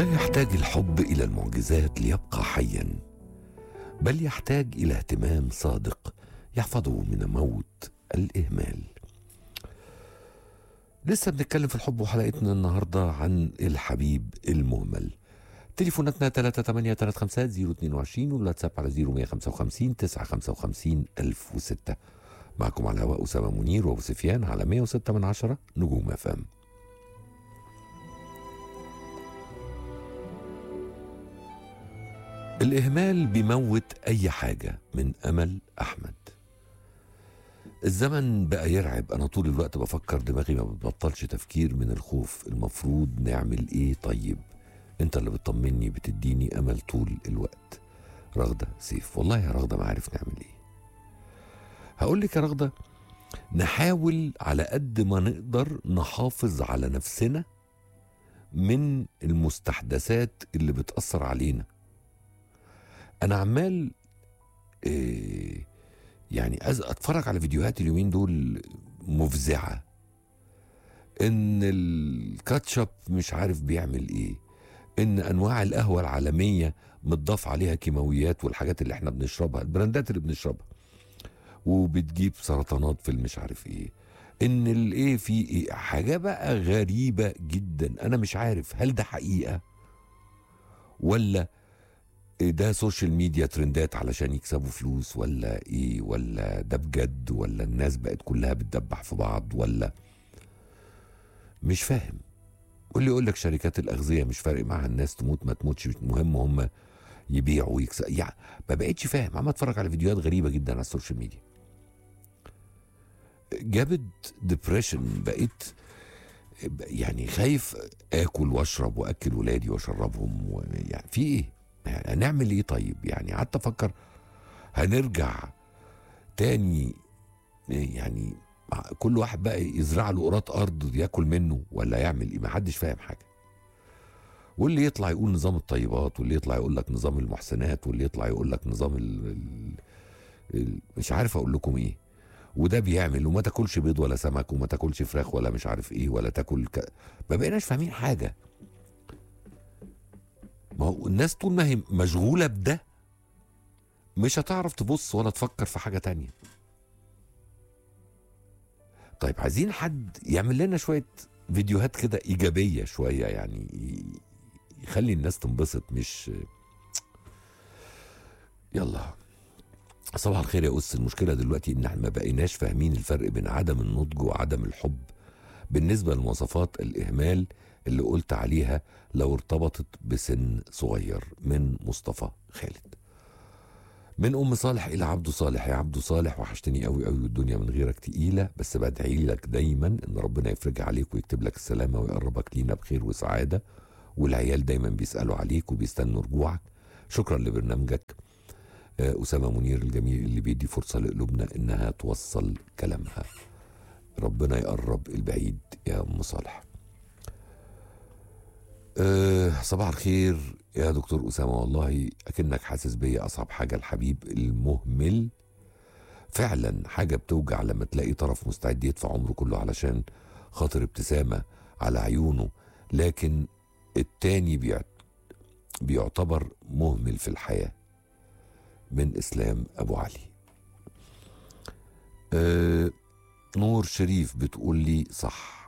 لا يحتاج الحب إلى المعجزات ليبقى حيا، بل يحتاج إلى اهتمام صادق يحفظه من موت الإهمال. لسه بنتكلم في الحب، وحلقتنا النهاردة عن الحبيب المهمل. تليفوناتنا 3835022 والواتساب على 0155 955 1006. معكم على الهواء أسامة منير وأبو سفيان على 106 نجوم FM. الإهمال بيموت أي حاجة، من أمل أحمد. الزمن بقى يرعب، أنا طول الوقت بفكر، دماغي ما بتبطلش تفكير من الخوف. المفروض نعمل إيه؟ طيب أنت اللي بتطمني، بتديني أمل طول الوقت. رغدة سيف. والله يا رغدة ما عارف نعمل إيه. هقول لك يا رغدة، نحاول على قد ما نقدر نحافظ على نفسنا من المستحدثات اللي بتأثر علينا. أنا عمال يعني أتفرج على فيديوهات اليومين دول مفزعة، إن الكاتشب مش عارف بيعمل إيه، إن أنواع القهوة العالمية متضاف عليها كيماويات، والحاجات اللي إحنا بنشربها، البراندات اللي بنشربها، وبتجيب سرطانات في المش عارف إيه، إن الإيه في إيه، حاجة بقى غريبة جدا. أنا مش عارف هل ده حقيقة ولا ده سوشيال ميديا ترندات علشان يكسبوا فلوس، ولا ايه، ولا ده بجد، ولا الناس بقت كلها بتدبح في بعض، ولا مش فاهم. واللي يقول لك شركات الأغذية مش فارق معها الناس تموت ما تموتش، مهم هم يبيعوا ويكسبوا. يعني ما بقتش فاهم. عم اتفرج على فيديوهات غريبة جدا على السوشيال ميديا، جابت ديبريشن. بقيت يعني خايف اكل واشرب واكل ولادي واشربهم، يعني في ايه؟ يعني هنعمل ايه؟ طيب يعني قعدت افكر، هنرجع تاني يعني كل واحد بقى يزرع له قراط ارض ياكل منه، ولا يعمل ايه؟ ما حدش فاهم حاجه. واللي يطلع يقول نظام الطيبات، واللي يطلع يقول لك نظام المحسنات، واللي يطلع يقول لك نظام مش عارف اقول لكم ايه. وده بيعمل، وما تاكلش بيض ولا سمك، وما تاكلش فراخ ولا مش عارف ايه، ولا تاكل ما بقيناش فاهمين حاجه. ما هو الناس طول ما هي مشغوله بده مش هتعرف تبص ولا تفكر في حاجه تانية. طيب عايزين حد يعمل لنا شويه فيديوهات كده ايجابيه شويه، يعني يخلي الناس تنبسط، مش يلا. صباح الخير يا أس. المشكله دلوقتي ان احنا ما بقيناش فاهمين الفرق بين عدم النضج وعدم الحب بالنسبه لمواصفات الاهمال اللي قلت عليها لو ارتبطت بسن صغير. من مصطفى خالد. من ام صالح الى عبده صالح. يا عبده صالح، وحشتني قوي قوي، والدنيا من غيرك تقيله، بس بدعي لك دايما ان ربنا يفرج عليك ويكتب لك السلامه ويقربك لينا بخير وسعاده، والعيال دايما بيسالوا عليك وبيستنوا رجوعك. شكرا لبرنامجك اسامه منير الجميل اللي بيدي فرصه لقلوبنا انها توصل كلامها. ربنا يقرب البعيد يا ام صالح. صباح الخير يا دكتور أسامة، والله أكنك حاسس بيا. أصعب حاجة الحبيب المهمل، فعلا حاجة بتوجع لما تلاقي طرف مستعد يدفع عمره كله علشان خاطر ابتسامة على عيونه، لكن التاني بيعتبر مهمل في الحياة. من إسلام أبو علي. نور شريف بتقول لي صح.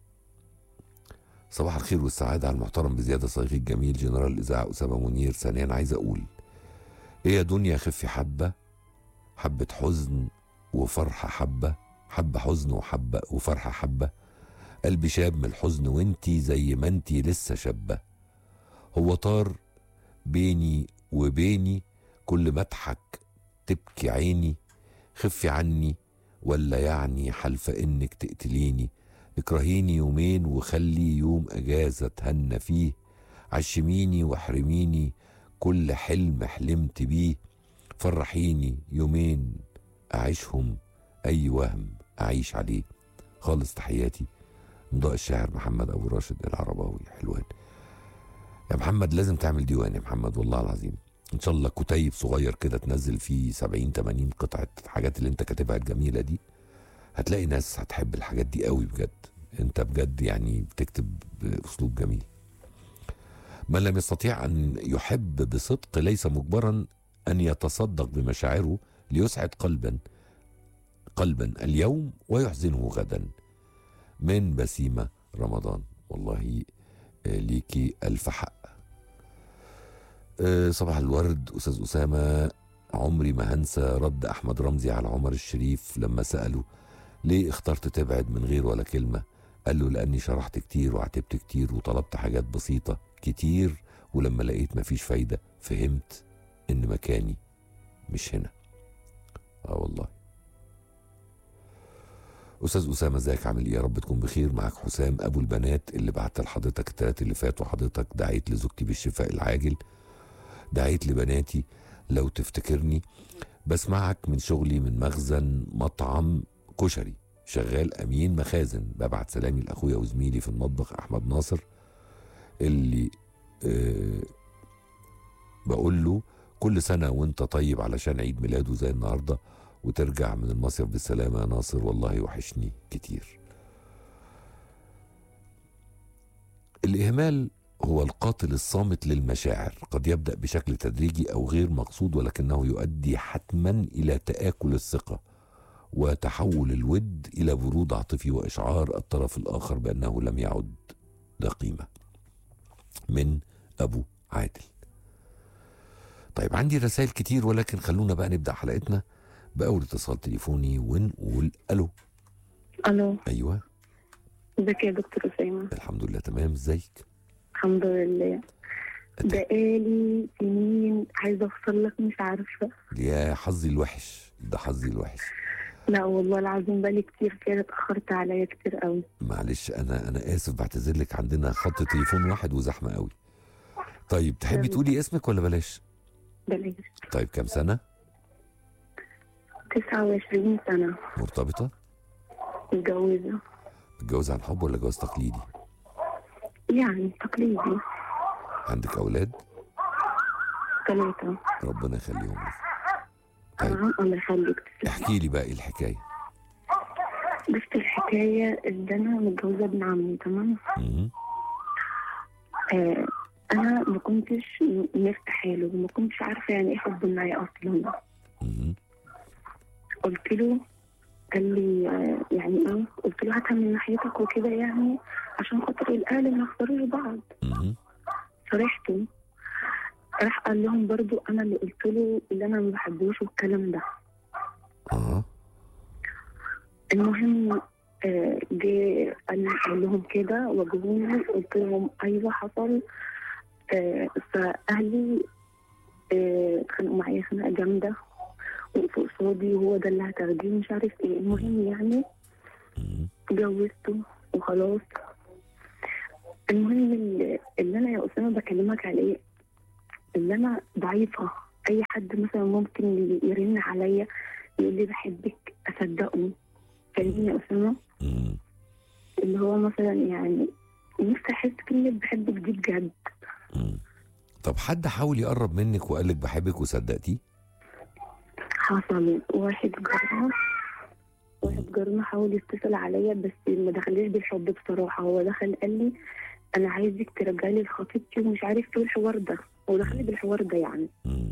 صباح الخير والسعادة على المحترم بزيادة صديقي الجميل جنرال الإذاعة أسامة منير. ثانيا عايز أقول إيه يا دنيا، خفي حبة، حبة حزن وفرحة، حبة حزن وحبة وفرحة حبة. قلبي شاب من الحزن وانتي زي ما انتي لسه شابة. هو طار بيني وبيني، كل ما اضحك تبكي عيني. خفي عني ولا يعني حلفة انك تقتليني. اكرهيني يومين وخلي يوم اجازة اتهنى فيه. عشميني واحرميني كل حلم حلمت بيه. فرحيني يومين اعيشهم، اي وهم اعيش عليه. خالص تحياتي مضاء الشاعر محمد ابو راشد العرباوي حلوان. يا محمد لازم تعمل ديوان يا محمد، والله العظيم. ان شاء الله كتيب صغير كده تنزل فيه 70-80 قطعة الحاجات اللي انت كاتبها الجميلة دي، هتلاقي ناس هتحب الحاجات دي قوي بجد. انت بجد يعني بتكتب باسلوب جميل. من لم يستطيع أن يحب بصدق ليس مجبرا أن يتصدق بمشاعره ليسعد قلبا اليوم ويحزنه غدا. من بسيمة رمضان. والله ليكي ألف حق. صباح الورد أستاذ أسامة. عمري ما هنسى رد أحمد رمزي على عمر الشريف لما سأله ليه اخترت تبعد من غير ولا كلمة. قال له لأني شرحت كتير وعتبت كتير وطلبت حاجات بسيطة كتير، ولما لقيت مفيش فايدة فهمت إن مكاني مش هنا. والله. أستاذ أسامة ازيك عامل إيه؟ يا رب تكون بخير. معاك حسام أبو البنات اللي بعت لحضرتك الثلاث اللي فات، وحضرتك دعيت لزوجتي بالشفاء العاجل، دعيت لبناتي لو تفتكرني. بسمعك من شغلي من مخزن مطعم كشري، شغال أمين مخازن. ببعت سلامي لأخويا وزميلي في المطبخ أحمد ناصر اللي بقول له كل سنة وانت طيب علشان عيد ميلاده زي النهاردة، وترجع من المصيف بالسلامة يا ناصر، والله وحشني كتير. الإهمال هو القاتل الصامت للمشاعر، قد يبدأ بشكل تدريجي أو غير مقصود، ولكنه يؤدي حتما إلى تآكل الثقة وتحول الود إلى برود عاطفي وإشعار الطرف الآخر بأنه لم يعد ذا قيمة. من أبو عادل. طيب عندي رسائل كتير، ولكن خلونا بقى نبدأ حلقتنا بأول اتصال تليفوني ونقول ألو. ألو. أيوة. ازيك يا دكتور أسامة؟ الحمد لله تمام، ازيك؟ الحمد لله. بقالي سنين عايزة أوصل لك مش عارفة. يا حظي الوحش، ده حظي الوحش. لا والله العظيم بقالي كتير كده، اتأخرت عليا كتير قوي. معلش أنا آسف، بعتذر لك، عندنا خط تليفون واحد وزحمة قوي. طيب تحبي تقولي اسمك ولا بلاش؟ بلاش. طيب كم سنة؟ 29 سنة. مرتبطة؟ متجوزة. متجوزة عن حب ولا جواز تقليدي؟ يعني تقليدي. عندك أولاد؟ 3. ربنا يخليهم لك. طيب الله يخليك. احكي لي بقى ايه الحكاية. بس الحكاية ان انا متجوزة ابن عمي، تمام؟ انا ما كنتش مرتاحة له، وما كنتش عارفة يعني ايه حب معايا اصلا. قلت له، قال لي يعني ايه؟ قلت له هاتها من ناحيتك وكده، يعني عشان خاطر الاهل ما يختاروش بعض. فرحته، راح قال لهم برضو انا اللي قلت له اللي انا ما بحبوش والكلام ده. المهم جه قال لهم كده واجهوني، قلت لهم ايوه حصل. فاهلي اتخانقوا معايا خناقه جامده، وقفوا قصادي وهو ده اللي هتاخديه مش عارف ايه. المهم يعني اتجوزته وخلاص. المهم اللي انا يا اسامه بكلمك عليه، اللي انا ضعيفه. اي حد مثلا ممكن يرن عليا يقول لي بحبك اصدقه، فاهمني يا اسامه؟ اللي هو مثلا يعني نفسي احس كلمه بحبك دي بجد. طب حد حاول يقرب منك وقال لك بحبك وصدقتيه؟ حصل. واحد جارنا حاول يتصل عليا، بس ما دخلش بالحب بصراحه. هو دخل قال لي انا عايزك ترجعلي لخطيبتي ومش عارف ايه الحوار ده، هو دخل بالحوار ده يعني.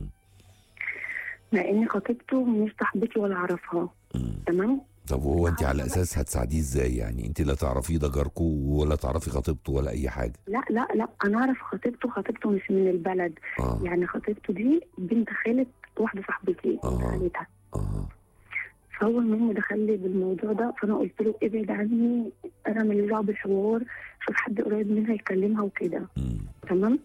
مع ان خطيبته مش صاحبتي ولا اعرفها. تمام. طب وهو انت على اساس هتساعديه ازاي؟ يعني انت لا تعرفيه ده جاركو ولا تعرفي خطيبته ولا اي حاجه؟ لا انا اعرف خطيبته مش من البلد. يعني خطيبته دي بنت خالة واحده صاحبتي، خالتها. فهو المهم دخل لي بالموضوع ده، فانا قلت له ابعد عني، انا ماليش دعوه بالحوار، شوف حد قريب منها يكلمها وكده. تمام.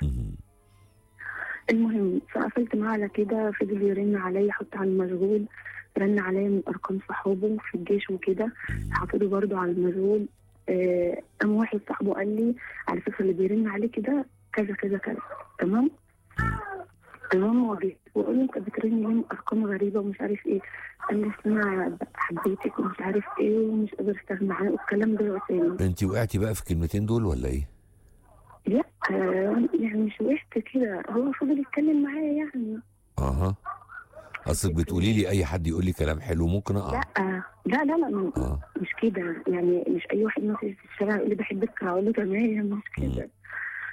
المهم فقفلت معاه على كده، فضل يرن عليا، حط على المشغول، رن عليا من ارقام صحابه في الجيش وكده، حطيته برضه على المشغول. قام واحد صاحبه قال لي على فكره اللي بيرن عليك كده كذا كذا كذا. تمام. المهم واجهت وقال لي انت بترني ليه ارقام غريبه ومش عارف ايه. قال لي انا حبيتك ومش عارف ايه ومش قادر استغنى عنك والكلام ده يا اسامه. انت وقعتي بقى في الكلمتين دول ولا ايه؟ لا يعني مش وقعت كده، هو فضل يتكلم معايا يعني. اصلك بتقولي لي اي حد يقول لي كلام حلو ممكن اقع. لا مش كده يعني. مش اي واحد ماشي في الشارع يقول لي بحبك هقول له تمام، مش كده.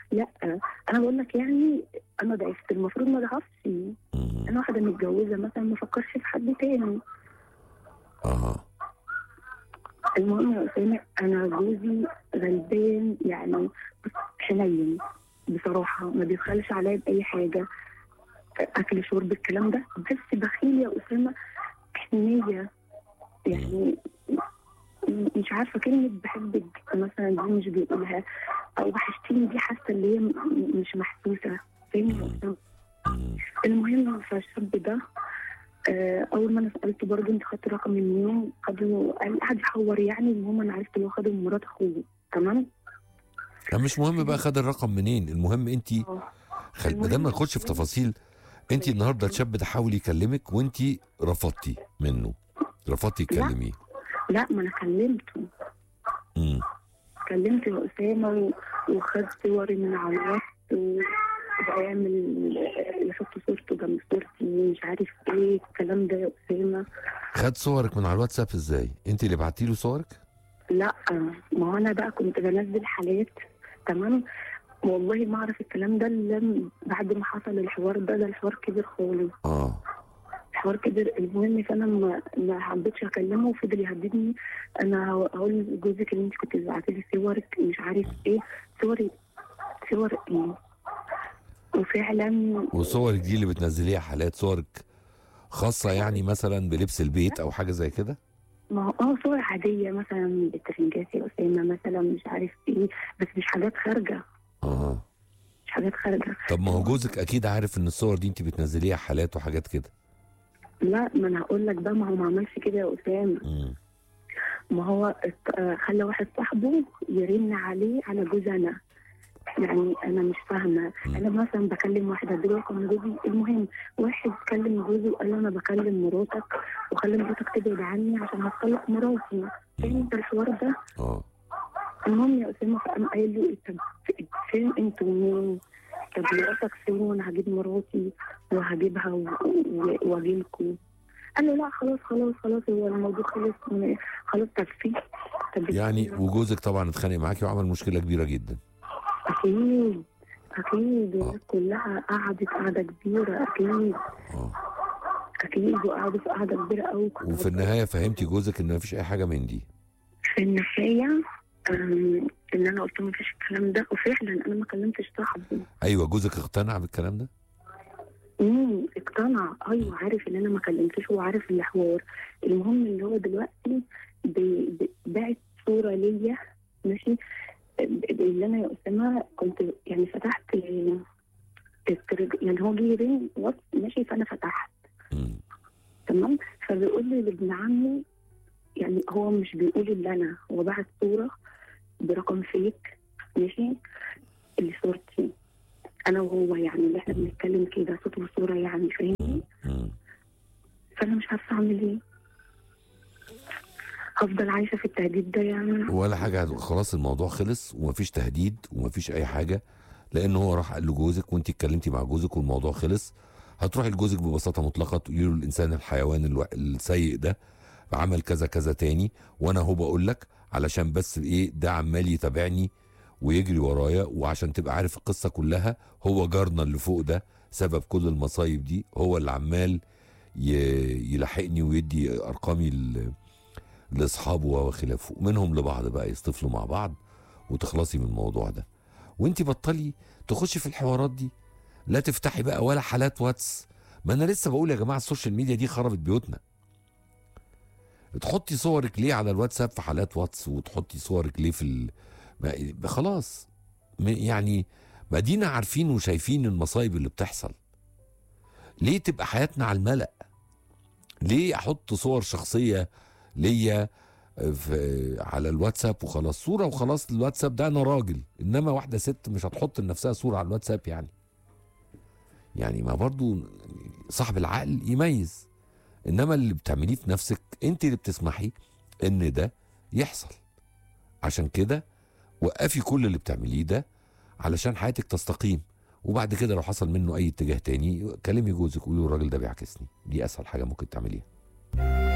لا انا بقول لك يعني انا ضعفت، المفروض ما ضعفش. مم. انا واحده متجوزه مثلا ما افكرش في حد تاني. اه. المهم يا اسامه انا جوزي غلبان يعني، حنين بصراحه، ما بيبخلش عليا باي حاجه، اكل شرب الكلام ده، بس بخيل يا اسامه، حنيه يعني. مش عارفه كلمه بحبك مثلا دي مش بيقولها، او وحشتيني دي حاسه اللي هي مش محسوسه، فاهم يا أسامة؟ مم. المهم فالشاب ده اول ما انا سالته برضه انت خدت رقم منين، قعد يحور يعني. المهم انا عرفت اللي هو خده من مرات اخوه. تمام. مش مهم بقى خد الرقم منين، المهم انت اه بدل ما المهم نخش في تفاصيل. انت النهارده الشاب ده حاول يكلمك وانت رفضتي منه، رفضتي لا تكلميه. لا، ما انا كلمته. امم. كلمت يا اسامه وخد صوري من على الواتس وبقى يعمل يحط صورته جنب صورتي، مش عارف ايه الكلام ده يا اسامه. خد صورك من على الواتساب ازاي؟ انت اللي بعتي له صورك؟ لا ما هو انا بقى كنت بنزل حالات. تمام. والله ما اعرف الكلام ده الا بعد ما حصل الحوار ده الحوار كبر خالص. اه. الحوار كبر. المهم فانا ما حبيتش اكلمه وفضل يهددني. انا هقول لجوزك ان انت كنت بتبعتي لي صورك مش عارف ايه. صوري صور ايه؟ وفعلا وصورك دي اللي بتنزليها حالات، صورك خاصة يعني مثلا بلبس البيت او حاجة زي كده؟ ما هو صور عادية مثلا بترنجات يا أسامة مثلا مش عارف ايه، بس مش حاجات خارجة. اه. مش حاجات خارجة. طب ما هو جوزك اكيد عارف ان الصور دي انت بتنزليها حالات وحاجات كده. لا ما انا هقول لك بقى، ما هو ما عملش كده يا أسامة. امم. ما هو خلى واحد صاحبه يرن عليه على جوز انا. يعني انا مش فاهمه. انا مثلا بكلم واحد اديله رقم جوزي، المهم واحد كلم جوزي وقال له انا بكلم مراتك وخلي مراتك تبعد عني عشان هتطلق مراتي. فاهم انت الحوار ده؟ اه. المهم يا اسامه فقام قايل له طب فين انتوا مين؟ طب مراتك فين وانا هجيب مراتي وهجيبها واجي لكم. قال له لا خلاص خلاص خلاص هو الموضوع خلص. خلاص طب في طب يعني وجوزك طبعا اتخانق معاكي وعمل مشكلة كبيرة جدا. اكيد اكيد اه. الناس كلها قعدت قعده كبيره اكيد. اه. اكيد وقعدوا في قعده كبيره قوي. وفي النهاية فهمتي جوزك ان مفيش اي حاجة من دي؟ في النهايه ان انا قلت له مفيش الكلام ده، وفعلا انا ما كلمتش صاحبي. ايوه جوزك اقتنع بالكلام ده؟ اقتنع ايوه، عارف ان انا ما كلمتش وعارف الحوار. المهم اللي هو دلوقتي باعت صوره ليا ماشي. اللي انا يا اسامه كنت يعني فتحت يعني هو جه يرن واتس ماشي فانا فتحت. امم. تمام. فبيقول لي لابن عمي، يعني هو مش بيقول اللي انا، هو بعت صوره برقم فيك ماشي اللي صورتي انا وهو، يعني اللي احنا بنتكلم كده صوت وصوره يعني فاهمني. فانا مش عارفه اعمل ايه. هفضل عايشه في التهديد ده يعني؟ ولا حاجة، خلاص الموضوع خلص ومفيش تهديد ومفيش أي حاجة، لأن هو راح قال لجوزك وأنت اتكلمتي مع جوزك والموضوع خلص. هتروحي لجوزك ببساطة مطلقة تقولي له الإنسان الحيوان السيء ده عمل كذا كذا تاني، وأنا هو بقول لك علشان بس إيه ده عمال يتابعني ويجري ورايا، وعشان تبقى عارف القصة كلها هو جارنا اللي فوق ده سبب كل المصايب دي، هو اللي عمال يلحقني ويدي أرقامي لاصحابه وخلافه، منهم لبعض بقى يصطفلوا مع بعض وتخلصي من الموضوع ده. وانت بطلي تخشي في الحوارات دي، لا تفتحي بقى ولا حالات واتس. ما انا لسه بقول يا جماعه السوشيال ميديا دي خربت بيوتنا. تحطي صورك ليه على الواتساب في حالات واتس، وتحطي صورك ليه في خلاص يعني ما دينا عارفين وشايفين المصايب اللي بتحصل. ليه تبقى حياتنا على الملأ؟ ليه احط صور شخصيه ليا على الواتساب وخلاص؟ صورة وخلاص. الواتساب ده انا راجل، انما واحدة ست مش هتحط لنفسها صورة على الواتساب يعني ما برضو صاحب العقل يميز. انما اللي بتعمليه في نفسك انت اللي بتسمحي ان ده يحصل. عشان كده وقفي كل اللي بتعمليه ده علشان حياتك تستقيم. وبعد كده لو حصل منه اي اتجاه تاني كلمي جوزك قولي له الراجل ده بيعكسني. دي اسهل حاجة ممكن تعمليها.